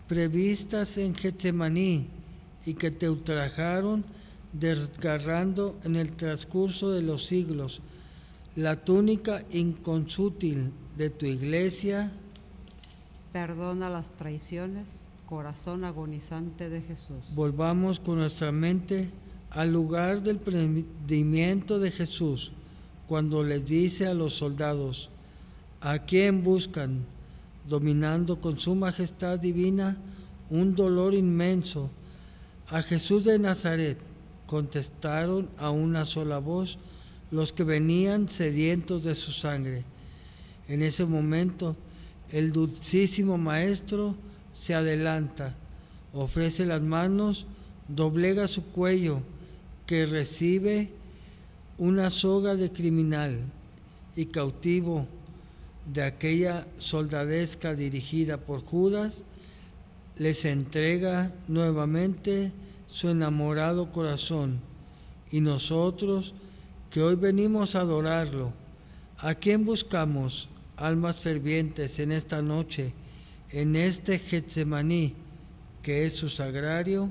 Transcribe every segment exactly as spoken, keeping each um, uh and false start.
previstas en Getsemaní y que te ultrajaron desgarrando en el transcurso de los siglos la túnica inconsútil de tu iglesia. Perdona las traiciones, corazón agonizante de Jesús. Volvamos con nuestra mente al lugar del prendimiento de Jesús, cuando les dice a los soldados: ¿a quién buscan? Dominando con su majestad divina un dolor inmenso, a Jesús de Nazaret. Contestaron a una sola voz los que venían sedientos de su sangre. En ese momento, el dulcísimo Maestro se adelanta, ofrece las manos, doblega su cuello, que recibe una soga de criminal, y cautivo de aquella soldadesca dirigida por Judas, les entrega nuevamente su enamorado corazón. Y nosotros, que hoy venimos a adorarlo, ¿a quién buscamos, almas fervientes, en esta noche, en este Getsemaní, que es su sagrario?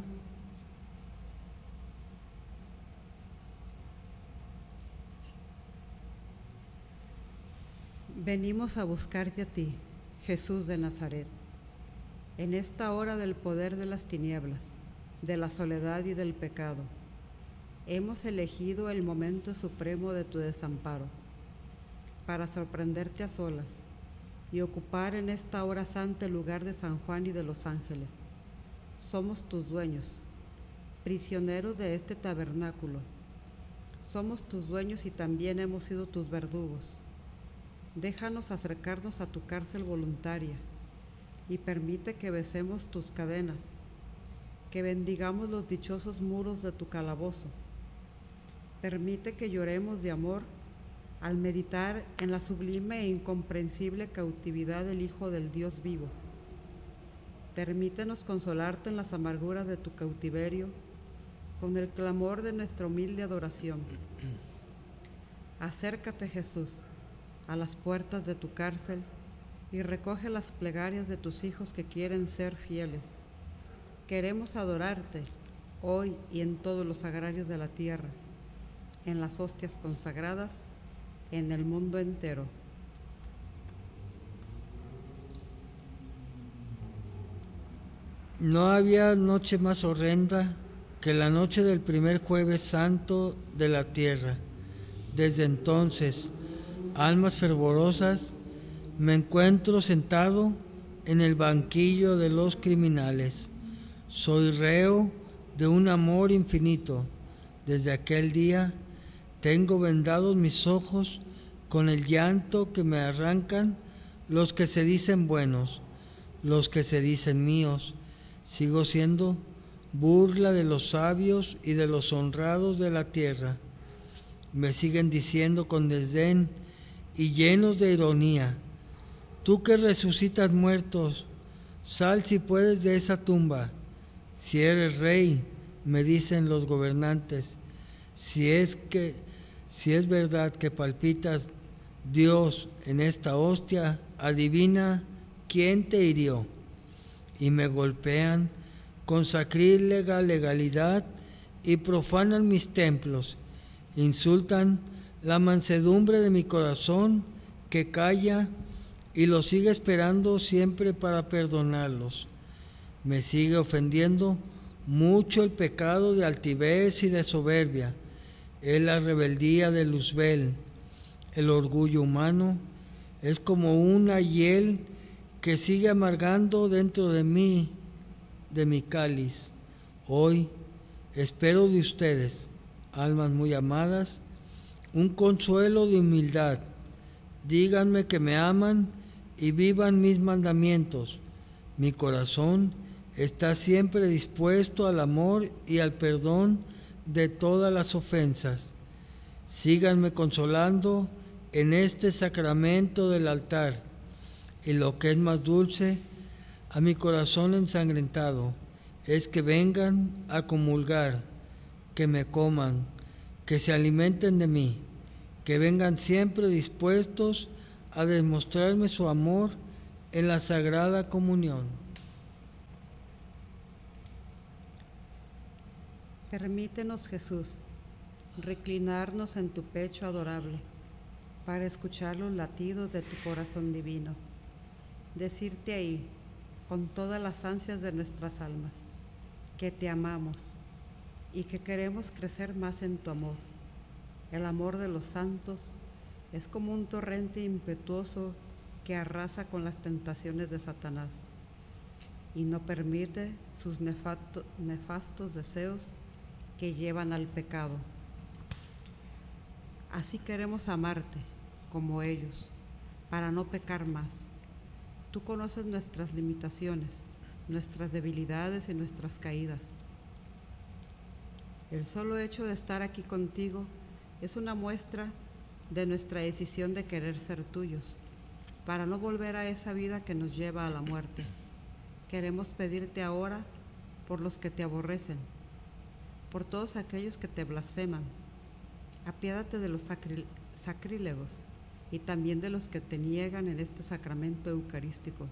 Venimos a buscarte a ti, Jesús de Nazaret, en esta hora del poder de las tinieblas, de la soledad y del pecado. Hemos elegido el momento supremo de tu desamparo para sorprenderte a solas y ocupar en esta hora santa el lugar de San Juan y de los ángeles. Somos tus dueños, prisioneros de este tabernáculo. Somos tus dueños y también hemos sido tus verdugos. Déjanos acercarnos a tu cárcel voluntaria y permite que besemos tus cadenas, que bendigamos los dichosos muros de tu calabozo. Permite que lloremos de amor al meditar en la sublime e incomprensible cautividad del Hijo del Dios vivo. Permítenos consolarte en las amarguras de tu cautiverio con el clamor de nuestra humilde adoración. Acércate, Jesús, a las puertas de tu cárcel y recoge las plegarias de tus hijos que quieren ser fieles. Queremos adorarte hoy y en todos los sagrarios de la tierra, en las hostias consagradas, en el mundo entero. No había noche más horrenda que la noche del primer jueves santo de la tierra. Desde entonces, almas fervorosas, me encuentro sentado en el banquillo de los criminales. Soy reo de un amor infinito. Desde aquel día tengo vendados mis ojos con el llanto que me arrancan los que se dicen buenos, los que se dicen míos. Sigo siendo burla de los sabios y de los honrados de la tierra. Me siguen diciendo con desdén y llenos de ironía: tú que resucitas muertos, sal si puedes de esa tumba. Si eres rey, me dicen los gobernantes, si es que, si es verdad que palpitas Dios en esta hostia, adivina quién te hirió. Y me golpean con sacrílega legalidad y profanan mis templos, insultan la mansedumbre de mi corazón que calla y lo sigue esperando siempre para perdonarlos. Me sigue ofendiendo mucho el pecado de altivez y de soberbia, es la rebeldía de Luzbel. El orgullo humano es como una hiel que sigue amargando dentro de mí, de mi cáliz. Hoy espero de ustedes, almas muy amadas, un consuelo de humildad. Díganme que me aman y vivan mis mandamientos. Mi corazón está siempre dispuesto al amor y al perdón de todas las ofensas. Síganme consolando en este sacramento del altar, y lo que es más dulce a mi corazón ensangrentado es que vengan a comulgar, que me coman, que se alimenten de mí, que vengan siempre dispuestos a demostrarme su amor en la Sagrada Comunión. Permítenos, Jesús, reclinarnos en tu pecho adorable para escuchar los latidos de tu corazón divino, decirte ahí, con todas las ansias de nuestras almas, que te amamos y que queremos crecer más en tu amor. El amor de los santos es como un torrente impetuoso que arrasa con las tentaciones de Satanás y no permite sus nefasto, nefastos deseos que llevan al pecado. Así queremos amarte como ellos, para no pecar más. Tú conoces nuestras limitaciones, nuestras debilidades y nuestras caídas. El solo hecho de estar aquí contigo es una muestra de nuestra decisión de querer ser tuyos, para no volver a esa vida que nos lleva a la muerte. Queremos pedirte ahora por los que te aborrecen, por todos aquellos que te blasfeman. Apiádate de los sacri- sacrílegos y también de los que te niegan en este sacramento eucarístico.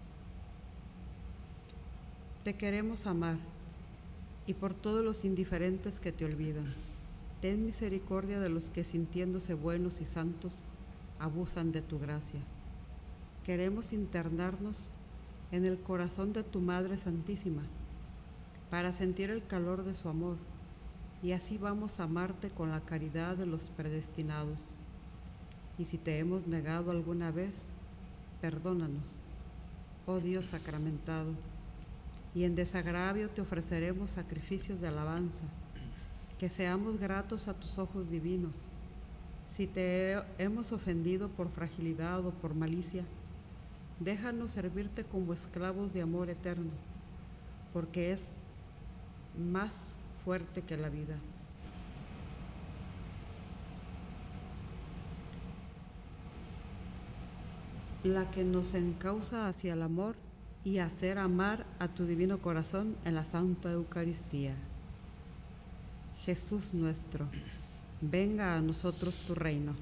Te queremos amar y por todos los indiferentes que te olvidan. Ten misericordia de los que, sintiéndose buenos y santos, abusan de tu gracia. Queremos internarnos en el corazón de tu Madre Santísima para sentir el calor de su amor, y así vamos a amarte con la caridad de los predestinados. Y si te hemos negado alguna vez, perdónanos, oh Dios sacramentado, y en desagravio te ofreceremos sacrificios de alabanza, que seamos gratos a tus ojos divinos. Si te hemos ofendido por fragilidad o por malicia, déjanos servirte como esclavos de amor eterno, porque es más fuerte que la vida. La que nos encausa hacia el amor y hacer amar a tu divino corazón en la Santa Eucaristía. Jesús nuestro, venga a nosotros tu reino.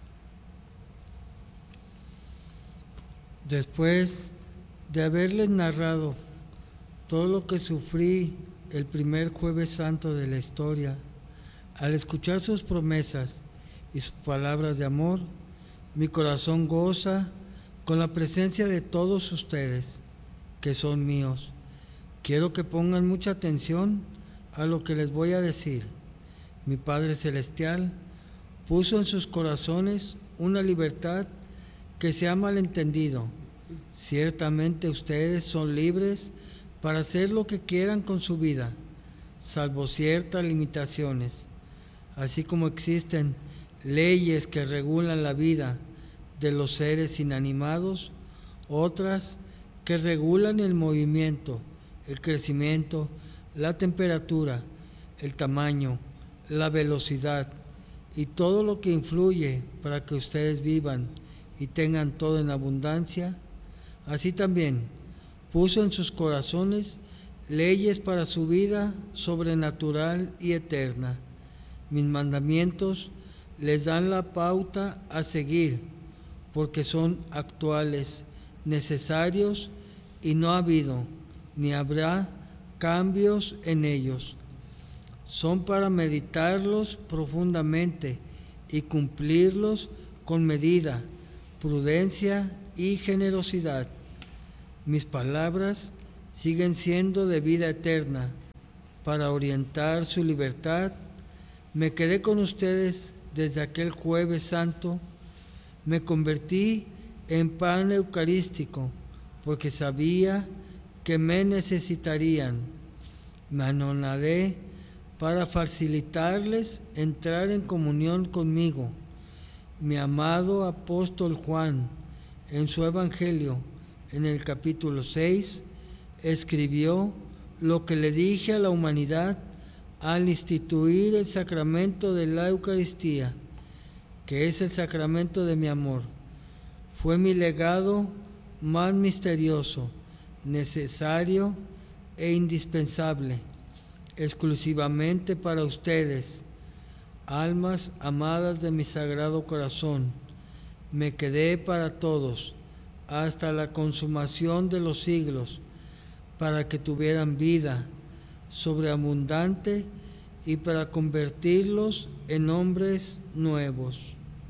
Después de haberles narrado todo lo que sufrí el primer jueves santo de la historia, al escuchar sus promesas y sus palabras de amor, mi corazón goza con la presencia de todos ustedes, que son míos. Quiero que pongan mucha atención a lo que les voy a decir. Mi Padre Celestial puso en sus corazones una libertad que se ha malentendido. Ciertamente ustedes son libres para hacer lo que quieran con su vida, salvo ciertas limitaciones. Así como existen leyes que regulan la vida de los seres inanimados, otras que regulan el movimiento, el crecimiento, la temperatura, el tamaño, la velocidad y todo lo que influye para que ustedes vivan y tengan todo en abundancia. Así también puso en sus corazones leyes para su vida sobrenatural y eterna. Mis mandamientos les dan la pauta a seguir, porque son actuales, necesarios, y no ha habido ni habrá cambios en ellos. Son para meditarlos profundamente y cumplirlos con medida, prudencia y generosidad. Mis palabras siguen siendo de vida eterna. Para orientar su libertad, me quedé con ustedes desde aquel jueves santo. Me convertí en pan eucarístico porque sabía que me necesitarían. Me anonadé para facilitarles entrar en comunión conmigo. Mi amado apóstol Juan, en su Evangelio, en el capítulo seis, escribió lo que le dije a la humanidad al instituir el sacramento de la Eucaristía, que es el sacramento de mi amor. Fue mi legado más misterioso, necesario e indispensable, exclusivamente para ustedes, almas amadas de mi sagrado corazón. Me quedé para todos, hasta la consumación de los siglos, para que tuvieran vida sobreabundante y para convertirlos en hombres nuevos.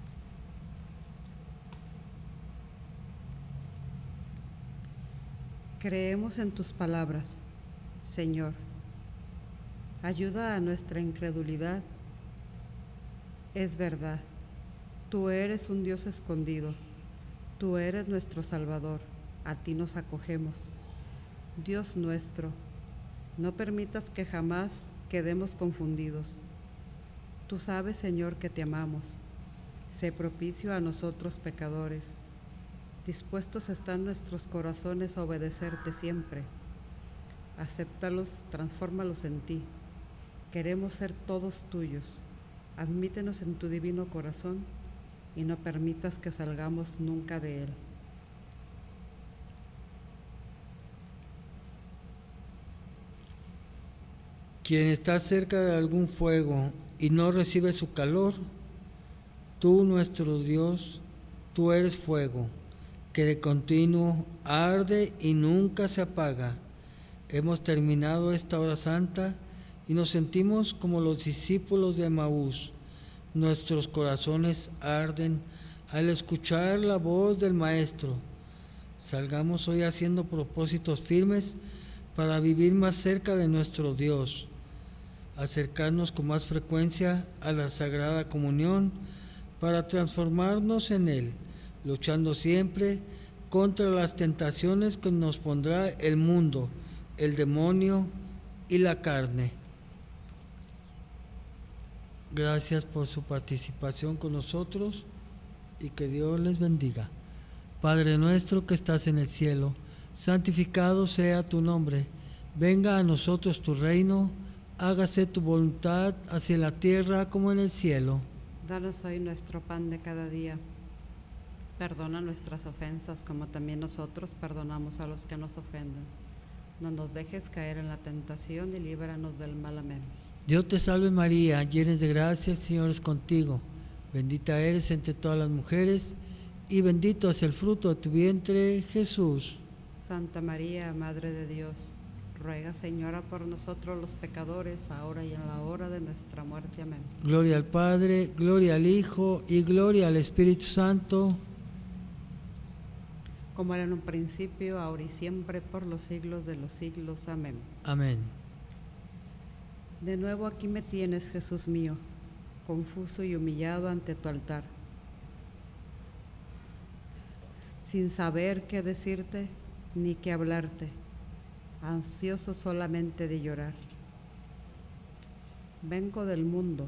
Creemos en tus palabras, Señor. Ayuda a nuestra incredulidad. Es verdad, tú eres un Dios escondido, tú eres nuestro Salvador, a ti nos acogemos. Dios nuestro, no permitas que jamás quedemos confundidos. Tú sabes, Señor, que te amamos. Sé propicio a nosotros pecadores. Dispuestos están nuestros corazones a obedecerte siempre. Acéptalos, transfórmalos en ti. Queremos ser todos tuyos. Admítenos en tu divino corazón y no permitas que salgamos nunca de él. Quien está cerca de algún fuego y no recibe su calor, tú, nuestro Dios, tú eres fuego, que de continuo arde y nunca se apaga. Hemos terminado esta hora santa y nos sentimos como los discípulos de Emaús. Nuestros corazones arden al escuchar la voz del Maestro. Salgamos hoy haciendo propósitos firmes para vivir más cerca de nuestro Dios, acercarnos con más frecuencia a la Sagrada Comunión para transformarnos en Él, luchando siempre contra las tentaciones que nos pondrá el mundo, el demonio y la carne. Gracias por su participación con nosotros y que Dios les bendiga. Padre nuestro que estás en el cielo, santificado sea tu nombre. Venga a nosotros tu reino, hágase tu voluntad hacia la tierra como en el cielo. Danos hoy nuestro pan de cada día. Perdona nuestras ofensas como también nosotros perdonamos a los que nos ofenden. No nos dejes caer en la tentación y líbranos del mal. Amén. Dios te salve María, llena de gracia, el Señor es contigo. Bendita eres entre todas las mujeres y bendito es el fruto de tu vientre, Jesús. Santa María, Madre de Dios, ruega, Señora, por nosotros los pecadores, ahora y en la hora de nuestra muerte. Amén. Gloria al Padre, gloria al Hijo y gloria al Espíritu Santo. Como era en un principio, ahora y siempre, por los siglos de los siglos. Amén. Amén. De nuevo aquí me tienes, Jesús mío, confuso y humillado ante tu altar, sin saber qué decirte ni qué hablarte, ansioso solamente de llorar. Vengo del mundo,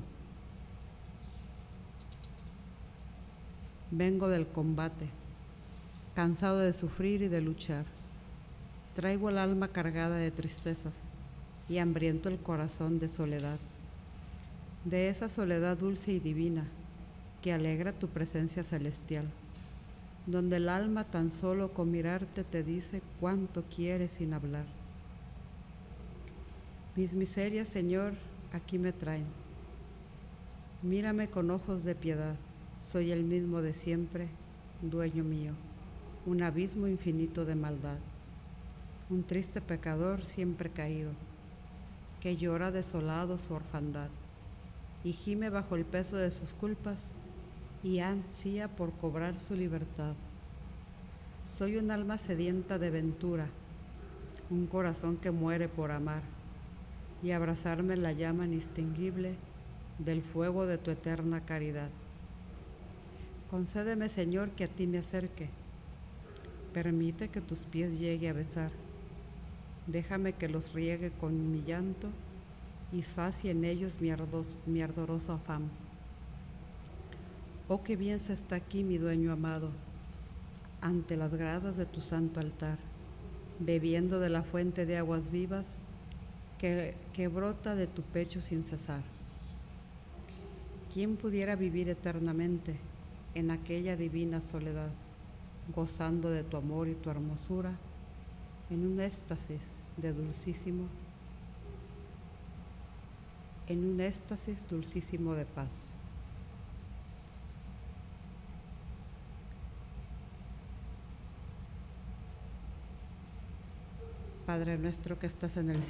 vengo del combate, cansado de sufrir y de luchar. Traigo el alma cargada de tristezas y hambriento el corazón de soledad, de esa soledad dulce y divina que alegra tu presencia celestial, donde el alma tan solo con mirarte te dice cuánto quiere sin hablar. Mis miserias, Señor, aquí me traen. Mírame con ojos de piedad, soy el mismo de siempre, dueño mío, un abismo infinito de maldad, un triste pecador siempre caído, que llora desolado su orfandad y gime bajo el peso de sus culpas y ansía por cobrar su libertad. Soy un alma sedienta de ventura, un corazón que muere por amar y abrazarme en la llama inextinguible del fuego de tu eterna caridad. Concédeme, Señor, que a ti me acerque. Permite que tus pies llegue a besar. Déjame que los riegue con mi llanto y sacie en ellos mi, ardos, mi ardoroso afán. Oh, qué bien se está aquí, mi dueño amado, ante las gradas de tu santo altar, bebiendo de la fuente de aguas vivas que, que brota de tu pecho sin cesar. ¿Quién pudiera vivir eternamente en aquella divina soledad, gozando de tu amor y tu hermosura, en un éxtasis de dulcísimo, en un éxtasis dulcísimo de paz? Padre nuestro que estás en el